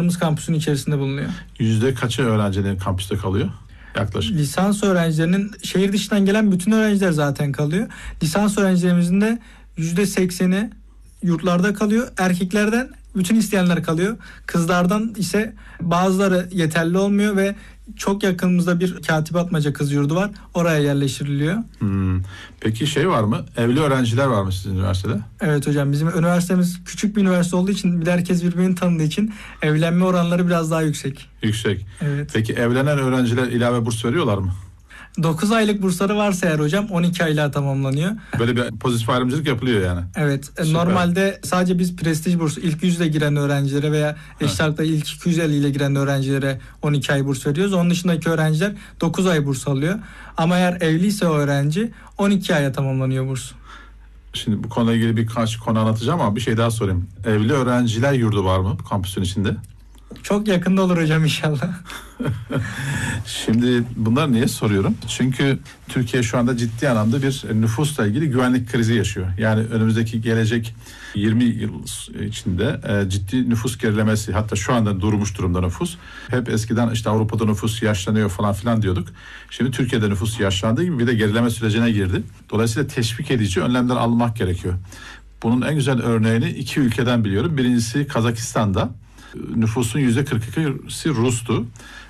açtığımız kampüsün içerisinde bulunuyor. Yüzde kaçı öğrencilerin kampüste kalıyor? Yaklaşık. Lisans öğrencilerinin, şehir dışından gelen bütün öğrenciler zaten kalıyor. Lisans öğrencilerimizin de %80'i yurtlarda kalıyor. Erkeklerden bütün isteyenler kalıyor. Kızlardan ise bazıları yeterli olmuyor ve çok yakınımızda bir Katip Atmaca kız yurdu var. Oraya yerleştiriliyor. Peki şey var mı? Evli öğrenciler var mı sizin üniversitede? Evet hocam, bizim üniversitemiz küçük bir üniversite olduğu için, bir de herkes birbirini tanıdığı için evlenme oranları biraz daha yüksek. Yüksek. Evet. Peki evlenen öğrenciler ilave burs veriyorlar mı? 9 aylık bursları varsa eğer hocam 12 aylığa tamamlanıyor. Böyle bir pozitif ayrımcılık yapılıyor yani. Evet. Süper. Normalde sadece biz prestij bursu ilk 100 ile giren öğrencilere veya eşit ağırlıkta ilk 250 ile giren öğrencilere 12 ay burs veriyoruz. Onun dışındaki öğrenciler 9 ay burs alıyor. Ama eğer evliyse o öğrenci 12 aya tamamlanıyor burs. Şimdi bu konuyla ilgili birkaç konu anlatacağım ama bir şey daha sorayım. Evli öğrenciler yurdu var mı bu kampüsün içinde? Çok yakında olur hocam inşallah. Şimdi bunları niye soruyorum? Çünkü Türkiye şu anda ciddi anlamda bir nüfusla ilgili güvenlik krizi yaşıyor. Yani önümüzdeki gelecek 20 yıl içinde ciddi nüfus gerilemesi, hatta şu anda durmuş durumda nüfus. Hep eskiden işte Avrupa'da nüfus yaşlanıyor falan filan diyorduk. Şimdi Türkiye'de nüfus yaşlandığı gibi bir de gerileme sürecine girdi. Dolayısıyla teşvik edici önlemler almak gerekiyor. Bunun en güzel örneğini iki ülkeden biliyorum. Birincisi Kazakistan'da. Nüfusun %42'si Rus'tu.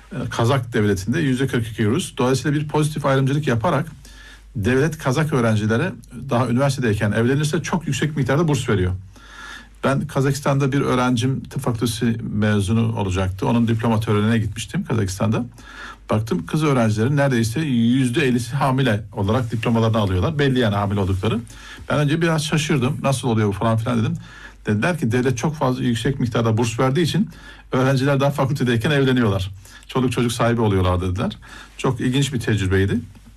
Kazak devletinde %42 Rus. Dolayısıyla bir pozitif ayrımcılık yaparak devlet Kazak öğrencilere daha üniversitedeyken evlenirse çok yüksek miktarda burs veriyor. Ben Kazakistan'da bir öğrencim tıp fakültesi mezunu olacaktı. Onun diploma törenine gitmiştim Kazakistan'da. Baktım kız öğrencilerin neredeyse %50'si hamile olarak diplomalarını alıyorlar. Belli yani hamile oldukları. Ben önce biraz şaşırdım. Nasıl oluyor bu falan filan dedim. Dediler ki devlet çok fazla yüksek miktarda burs verdiği için öğrenciler daha fakültedeyken evleniyorlar. Çoluk çocuk sahibi oluyorlar dediler. Çok ilginç bir tecrübeydi.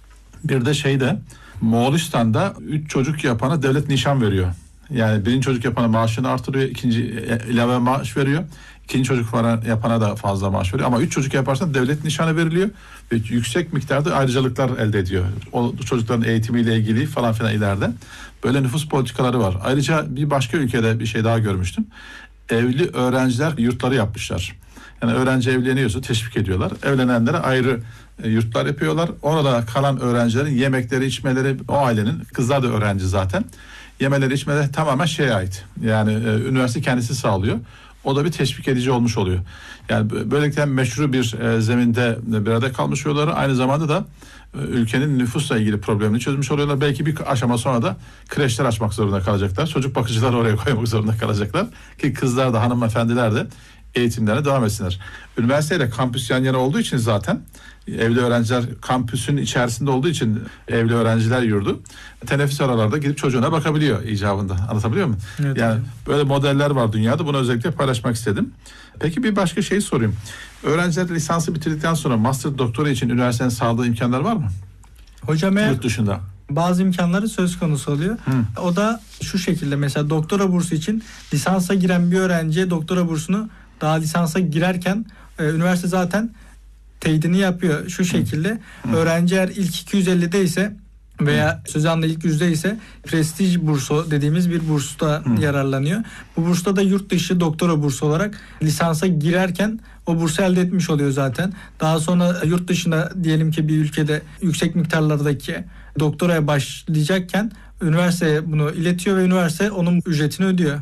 Bir de Moğolistan'da 3 çocuk yapana devlet nişan veriyor. Yani birinci çocuk yapana maaşını artırıyor, ikinci ilave maaş veriyor. İkinci çocuk yapana da fazla maaş veriyor. Ama 3 çocuk yaparsan devlet nişanı veriliyor ve yüksek miktarda ayrıcalıklar elde ediyor. O çocukların eğitimiyle ilgili falan filan ileride. Böyle nüfus politikaları var. Ayrıca bir başka ülkede bir şey daha görmüştüm. Evli öğrenciler yurtları yapmışlar. Yani öğrenci evleniyorsa teşvik ediyorlar. Evlenenlere ayrı yurtlar yapıyorlar. Orada kalan öğrencilerin yemekleri, içmeleri, o ailenin, kızlar da öğrenci zaten. Yemeleri, içmeleri tamamen şeye ait. Yani üniversite kendisi sağlıyor. O da bir teşvik edici olmuş oluyor. Yani böylelikle meşru bir zeminde bir arada kalmış oluyorlar. Aynı zamanda da ülkenin nüfusla ilgili problemini çözmüş oluyorlar. Belki bir aşama sonra da kreşler açmak zorunda kalacaklar. Çocuk bakıcıları oraya koymak zorunda kalacaklar. Ki kızlar da hanımefendiler de eğitimlerine devam etsinler. Üniversiteyle kampüs yan yana olduğu için zaten evli öğrenciler kampüsün içerisinde olduğu için evli öğrenciler yurdu teneffüs aralarda gidip çocuğuna bakabiliyor icabında. Anlatabiliyor muyum? Evet, yani böyle modeller var dünyada. Bunu özellikle paylaşmak istedim. Peki bir başka şey sorayım. Öğrenciler lisansı bitirdikten sonra master doktora için üniversitenin sağladığı imkanlar var mı? Hocam eğer yurt dışında bazı imkanları söz konusu oluyor. O da şu şekilde, mesela doktora bursu için lisansa giren bir öğrenciye doktora bursunu daha lisansa girerken üniversite zaten teyidini yapıyor. Şu şekilde öğrenci eğer ilk 250'de ise veya söz anlamda ilk 100'de ise prestij bursu dediğimiz bir bursta yararlanıyor. Bu bursta da yurt dışı doktora bursu olarak lisansa girerken o bursu elde etmiş oluyor zaten. Daha sonra yurt dışında diyelim ki bir ülkede yüksek miktarlardaki doktoraya başlayacakken üniversiteye bunu iletiyor ve üniversite onun ücretini ödüyor.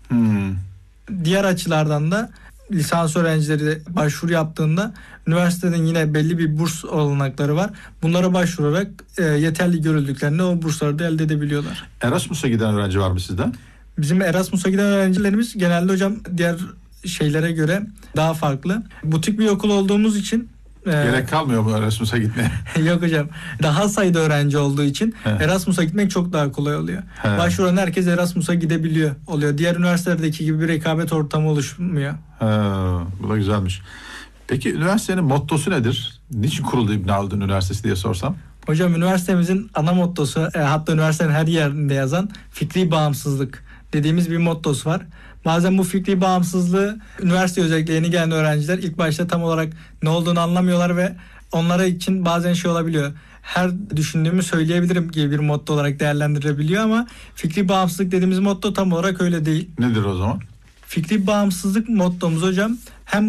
Diğer açılardan da lisans öğrencileri başvuru yaptığında üniversiteden yine belli bir burs olanakları var. Bunlara başvurarak yeterli görüldüklerinde o bursları da elde edebiliyorlar. Erasmus'a giden öğrenci var mı sizden? Bizim Erasmus'a giden öğrencilerimiz genelde hocam diğer şeylere göre daha farklı. Butik bir okul olduğumuz için gerek kalmıyor mu Erasmus'a gitmeye? Yok hocam. Daha sayıda öğrenci olduğu için Erasmus'a gitmek çok daha kolay oluyor. Başvuran herkes Erasmus'a gidebiliyor oluyor. Diğer üniversitelerdeki gibi bir rekabet ortamı oluşmuyor. Bu da güzelmiş. Peki üniversitenin mottosu nedir? Niçin kuruldu İbn Haldun Üniversitesi diye sorsam? Hocam üniversitemizin ana mottosu, hatta üniversitenin her yerinde yazan fikri bağımsızlık dediğimiz bir mottosu var. Bazen bu fikri bağımsızlığı üniversite özellikle yeni gelen öğrenciler ilk başta tam olarak ne olduğunu anlamıyorlar ve onlara için bazen şey olabiliyor. Her düşündüğümü söyleyebilirim gibi bir motto olarak değerlendirebiliyor ama fikri bağımsızlık dediğimiz motto tam olarak öyle değil. Nedir o zaman? Fikri bağımsızlık mottomuz hocam hem